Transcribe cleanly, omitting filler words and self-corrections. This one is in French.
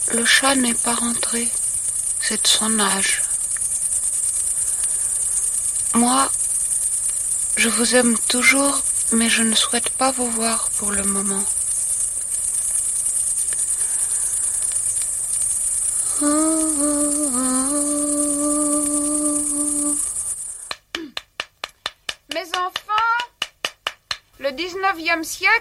Le chat n'est pas rentré. C'est de son âge. Moi, je vous aime toujours, mais je ne souhaite pas vous voir pour le moment. Mes enfants, le 19e siècle